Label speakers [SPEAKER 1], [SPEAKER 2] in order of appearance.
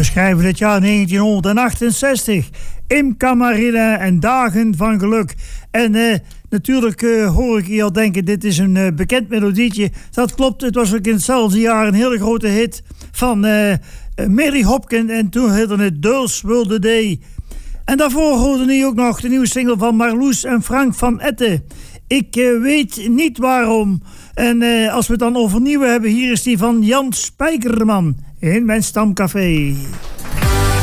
[SPEAKER 1] schrijven het jaar 1968. Imca Marina en Dagen van Geluk. En natuurlijk hoor ik je al denken, dit is een bekend melodietje. Dat klopt, het was ook in hetzelfde jaar een hele grote hit van Mary Hopkin. En toen heette het Dulce Wilde Day. En daarvoor hoorde nu ook nog de nieuwe single van Marloes en Frank van Etten. Ik weet niet waarom. En als we het dan over nieuwe hebben, hier is die van Jan Spijkerman in mijn stamcafé.